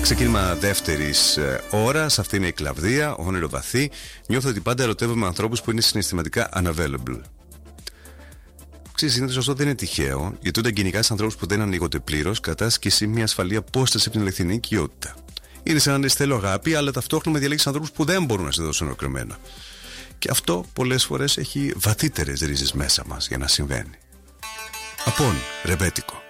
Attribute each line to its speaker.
Speaker 1: Ξεκίνημα δεύτερης ώρας. Αυτή είναι η Κλαβδία, όνειρο βαθύ. Νιώθω ότι πάντα ερωτεύομαι ανθρώπους που είναι συναισθηματικά unavailable. Συνήθως αυτό δεν είναι τυχαίο, γιατί όταν κυνηγάς ανθρώπους που δεν ανοίγονται πλήρως, κρατάς και εσύ μια ασφαλή απόσταση από την αληθινή οικειότητα. Είναι σαν να λες θέλω αγάπη, αλλά ταυτόχρονα διαλέγεις ανθρώπους που δεν μπορούν να σε δώσουν ολοκληρωμένα. Και αυτό πολλές φορές έχει βαθύτερες ρίζες μέσα μας για να συμβαίνει. Απόν, ρεμπέτικο.